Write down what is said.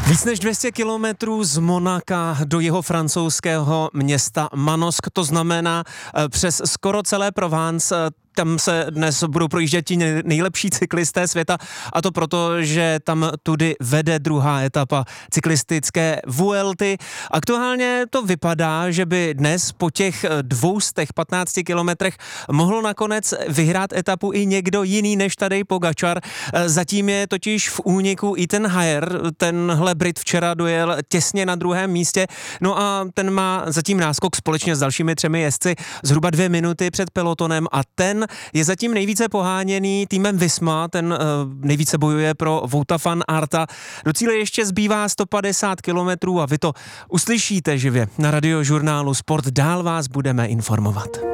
Víc než 200 kilometrů z Monaka do jeho francouzského města Manosque, to znamená přes skoro celé Provence. Tam se dnes budou projíždět ti nejlepší cyklisté světa, a to proto, že tam tudy vede druhá etapa cyklistické Vuelty. Aktuálně to vypadá, že by dnes po těch 215 kilometrech mohl nakonec vyhrát etapu i někdo jiný než Tadej Pogačar. Zatím je totiž v úniku Ethan Hayer, tenhle Brit včera dojel těsně na druhém místě, no a ten má zatím náskok společně s dalšími 3 jezdci zhruba 2 minuty před pelotonem a ten je zatím nejvíce poháněný týmem Visma, ten nejvíce bojuje pro Wouta van Aerta. Do cíle ještě zbývá 150 kilometrů a vy to uslyšíte živě na radiožurnálu Sport. Dál vás budeme informovat.